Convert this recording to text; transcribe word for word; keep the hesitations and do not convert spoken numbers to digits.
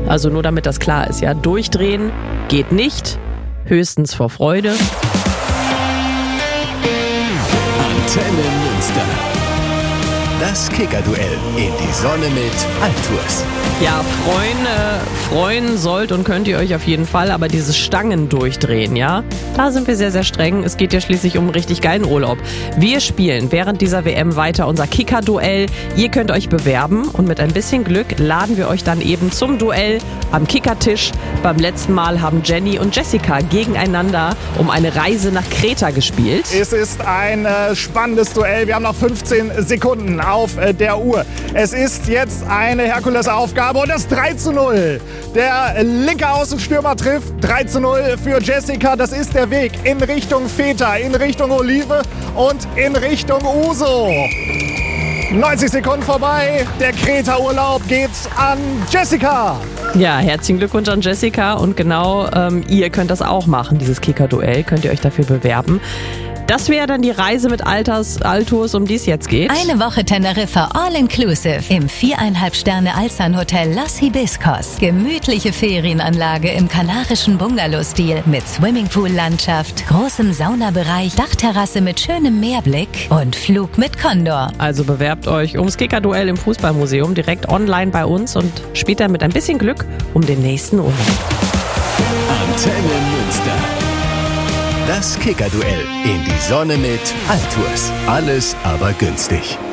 Also nur damit das klar ist, ja. Durchdrehen geht nicht, höchstens vor Freude. Antenne Münster. Das Kicker-Duell in die Sonne mit Altours. Ja, freuen, äh, freuen sollt und könnt ihr euch auf jeden Fall, aber dieses Stangen durchdrehen, ja, da sind wir sehr, sehr streng. Es geht ja schließlich um einen richtig geilen Urlaub. Wir spielen während dieser W M weiter unser Kicker-Duell. Ihr könnt euch bewerben und mit ein bisschen Glück laden wir euch dann eben zum Duell am Kickertisch. Beim letzten Mal haben Jenny und Jessica gegeneinander um eine Reise nach Kreta gespielt. Es ist ein äh, spannendes Duell. Wir haben noch fünfzehn Sekunden auf äh, der Uhr. Es ist jetzt eine Herkulesaufgabe und das drei zu null. Der linke Außenstürmer trifft. drei zu null für Jessica. Das ist der Weg in Richtung Feta, in Richtung Olive und in Richtung Uso. neunzig Sekunden vorbei. Der Kreta-Urlaub geht an Jessica. Ja, herzlichen Glückwunsch an Jessica und genau, ähm, ihr könnt das auch machen, dieses Kicker-Duell, könnt ihr euch dafür bewerben. Das wäre dann die Reise mit Alters, Altours, um die es jetzt geht. Eine Woche Teneriffa All-Inclusive im viereinhalb Sterne Alsan Hotel Los Hibiscos. Gemütliche Ferienanlage im kanarischen Bungalow-Stil mit Swimmingpool-Landschaft, großem Saunabereich, Dachterrasse mit schönem Meerblick und Flug mit Condor. Also bewerbt euch ums Kicker-Duell im Fußballmuseum direkt online bei uns und spielt dann mit ein bisschen Glück um den nächsten Urlaub. Antenne Münster. Das Kicker-Duell in die Sonne mit Altours. Alles aber günstig.